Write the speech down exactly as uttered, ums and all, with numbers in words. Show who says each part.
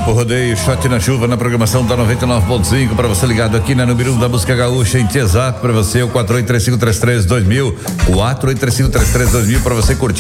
Speaker 1: O rodeio Shot na Chuva na programação da noventa e nove ponto cinco para você ligado aqui na número um da música gaúcha em Tiesap para você o quatro oito três cinco três três dois mil, quatro oito três cinco três três dois mil para você curtir